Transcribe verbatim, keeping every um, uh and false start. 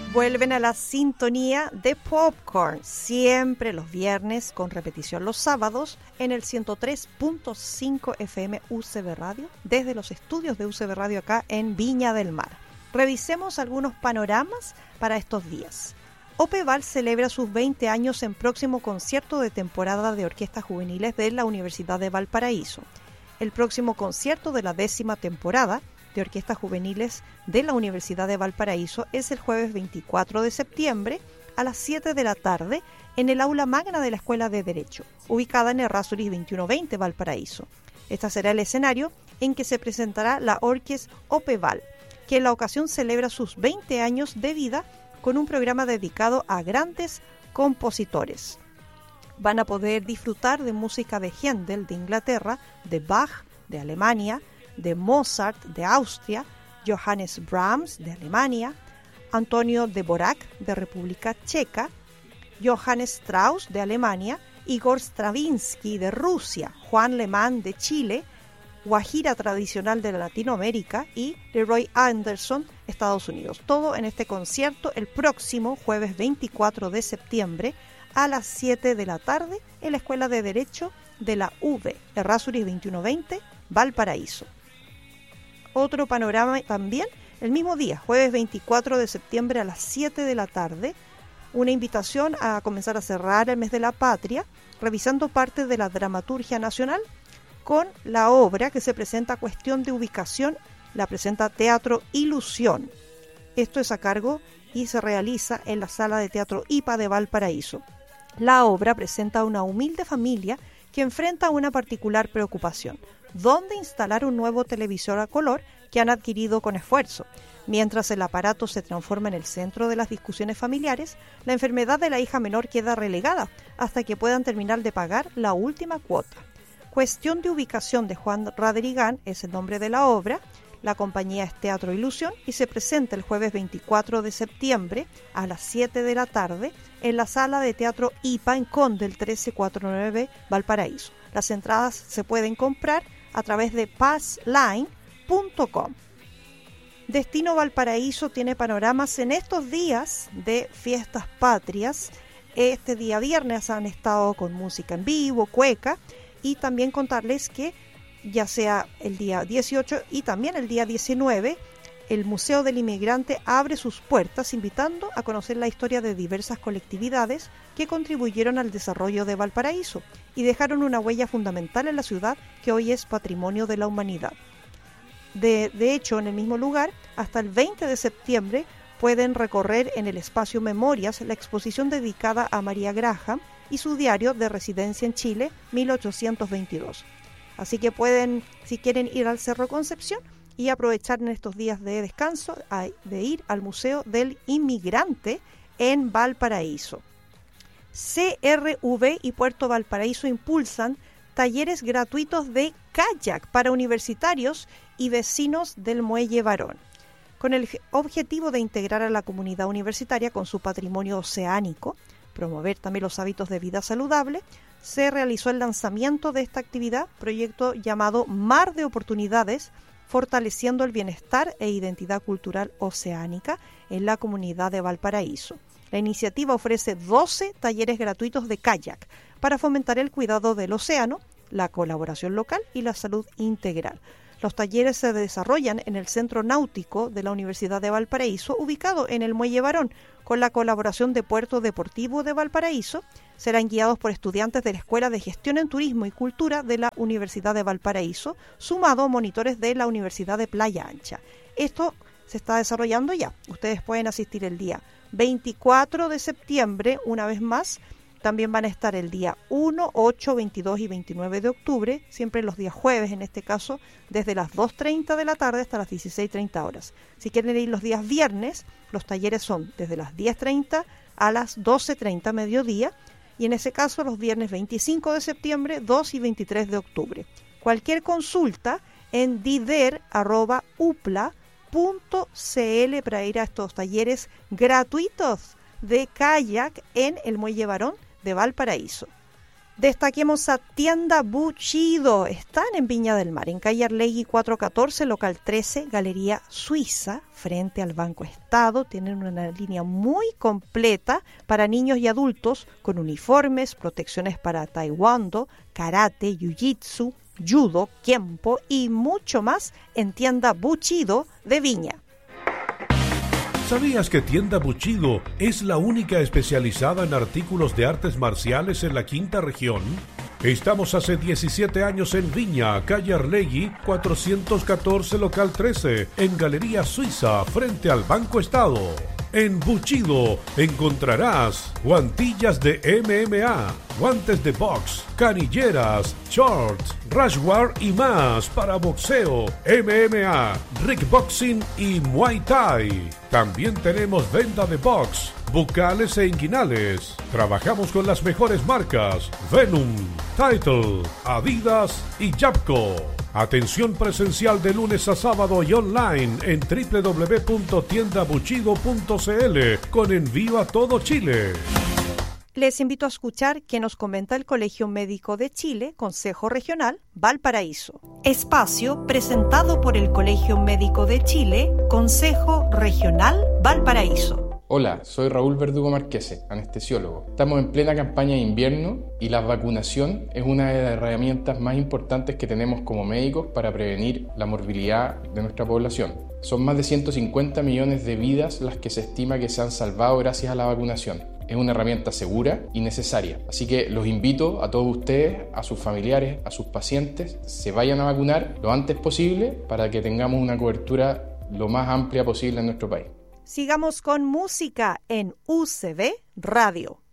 Vuelven a la sintonía de Popcorn, siempre los viernes, con repetición los sábados, en el ciento tres punto cinco F M U C B Radio, desde los estudios de U C B Radio acá en Viña del Mar. Revisemos algunos panoramas para estos días. Opeval celebra sus veinte años en próximo concierto de temporada de orquestas juveniles de la Universidad de Valparaíso. El próximo concierto de la décima temporada de orquestas juveniles de la Universidad de Valparaíso es el jueves veinticuatro de septiembre a las siete de la tarde en el aula magna de la Escuela de Derecho, ubicada en Errázuriz veintiuno veinte Valparaíso. Este será el escenario en que se presentará la Orquesta Opeval, que en la ocasión celebra sus veinte años de vida con un programa dedicado a grandes compositores. Van a poder disfrutar de música de Händel de Inglaterra, de Bach de Alemania, de Mozart de Austria, Johannes Brahms de Alemania, Antonio Dvorak de República Checa, Johannes Strauss de Alemania, Igor Stravinsky de Rusia, Juan Lemán de Chile, guajira tradicional de Latinoamérica y Leroy Anderson, Estados Unidos. Todo en este concierto el próximo jueves veinticuatro de septiembre a las siete de la tarde en la Escuela de Derecho de la U V, Errázuriz veintiuno veinte, Valparaíso. Otro panorama también el mismo día, jueves veinticuatro de septiembre a las siete de la tarde, una invitación a comenzar a cerrar el mes de la patria, revisando parte de la dramaturgia nacional con la obra que se presenta Cuestión de Ubicación, la presenta Teatro Ilusión. Esto es a cargo y se realiza en la Sala de Teatro I P A de Valparaíso. La obra presenta a una humilde familia que enfrenta una particular preocupación: ¿dónde instalar un nuevo televisor a color que han adquirido con esfuerzo? Mientras el aparato se transforma en el centro de las discusiones familiares, la enfermedad de la hija menor queda relegada hasta que puedan terminar de pagar la última cuota. Cuestión de Ubicación de Juan Radrigán es el nombre de la obra. La compañía es Teatro Ilusión y se presenta el jueves veinticuatro de septiembre a las siete de la tarde en la Sala de Teatro I P A en Conde, el trece cuarenta y nueve Valparaíso. Las entradas se pueden comprar a través de passline punto com. Destino Valparaíso tiene panoramas en estos días de fiestas patrias. Este día viernes han estado con música en vivo, cueca, y también contarles que ya sea el día dieciocho y también el día diecinueve, el Museo del Inmigrante abre sus puertas invitando a conocer la historia de diversas colectividades que contribuyeron al desarrollo de Valparaíso y dejaron una huella fundamental en la ciudad que hoy es patrimonio de la humanidad. De, de hecho, en el mismo lugar, hasta el veinte de septiembre pueden recorrer en el espacio Memorias la exposición dedicada a María Graham y su diario de residencia en Chile, mil ochocientos veintidós. Así que pueden, si quieren, ir al Cerro Concepción y aprovechar en estos días de descanso de ir al Museo del Inmigrante en Valparaíso. C R V y Puerto Valparaíso impulsan talleres gratuitos de kayak para universitarios y vecinos del Muelle Barón, con el objetivo de integrar a la comunidad universitaria con su patrimonio oceánico, promover también los hábitos de vida saludable. Se realizó el lanzamiento de esta actividad, proyecto llamado Mar de Oportunidades, fortaleciendo el bienestar e identidad cultural oceánica en la comunidad de Valparaíso. La iniciativa ofrece doce talleres gratuitos de kayak para fomentar el cuidado del océano, la colaboración local y la salud integral. Los talleres se desarrollan en el Centro Náutico de la Universidad de Valparaíso, ubicado en el Muelle Barón, con la colaboración de Puerto Deportivo de Valparaíso. Serán guiados por estudiantes de la Escuela de Gestión en Turismo y Cultura de la Universidad de Valparaíso, sumado a monitores de la Universidad de Playa Ancha. Esto se está desarrollando ya. Ustedes pueden asistir el día veinticuatro de septiembre, una vez más. También van a estar el día uno, ocho, veintidós y veintinueve de octubre, siempre los días jueves en este caso, desde las dos treinta de la tarde hasta las dieciséis treinta horas. Si quieren ir los días viernes, los talleres son desde las diez treinta a las doce treinta mediodía, y en ese caso los viernes veinticinco de septiembre, dos y veintitrés de octubre. Cualquier consulta en dider arroba upla punto cl para ir a estos talleres gratuitos de kayak en el Muelle Barón de Valparaíso. Destaquemos a Tienda Bushido. Están en Viña del Mar, en calle Arlegui cuatrocientos catorce, local trece, Galería Suiza, frente al Banco Estado. Tienen una línea muy completa para niños y adultos, con uniformes, protecciones para taekwondo, karate, jiu-jitsu, judo, kempo y mucho más en Tienda Bushido de Viña. ¿Sabías que Tienda Bushido es la única especializada en artículos de artes marciales en la quinta región? Estamos hace diecisiete años en Viña, calle Arlegui, cuatrocientos catorce, local trece, en Galería Suiza, frente al Banco Estado. En Bushido encontrarás guantillas de M M A, guantes de box, canilleras, shorts, rashguard y más para boxeo, M M A, kickboxing y Muay Thai. También tenemos venta de box, bucales e inguinales. Trabajamos con las mejores marcas: Venom, Title, Adidas y Yapco. Atención presencial de lunes a sábado y online en doble u doble u doble u punto tienda bushido punto c l con envío a todo Chile. Les invito a escuchar que nos comenta el Colegio Médico de Chile, Consejo Regional Valparaíso. Espacio presentado por el Colegio Médico de Chile, Consejo Regional Valparaíso. Hola, soy Raúl Verdugo Marquese, anestesiólogo. Estamos en plena campaña de invierno y la vacunación es una de las herramientas más importantes que tenemos como médicos para prevenir la morbilidad de nuestra población. Son más de ciento cincuenta millones de vidas las que se estima que se han salvado gracias a la vacunación. Es una herramienta segura y necesaria. Así que los invito a todos ustedes, a sus familiares, a sus pacientes, se vayan a vacunar lo antes posible para que tengamos una cobertura lo más amplia posible en nuestro país. Sigamos con música en U C B Radio.